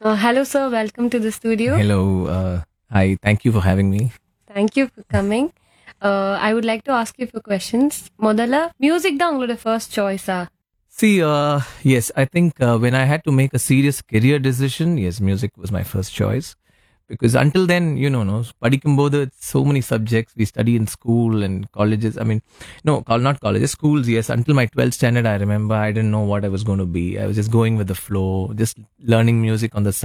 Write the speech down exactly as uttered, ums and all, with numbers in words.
Uh, hello, sir. Welcome to the studio. Hello. Uh, hi. Thank you for having me. Thank you for coming. Uh, I would like to ask you a few questions. முதல்ல music தான் உங்களோட first சாய்ஸா? See, uh, yes, I think uh, when I had to make a serious career decision, yes, music was my first choice. Because until then, you know, no, படிக்கும்போது so many subjects we study in school and colleges. I mean, no, col- not colleges, schools, yes. Until my twelfth standard, I remember I didn't know what I was going to be. I was just going with the flow, just learning music on the side.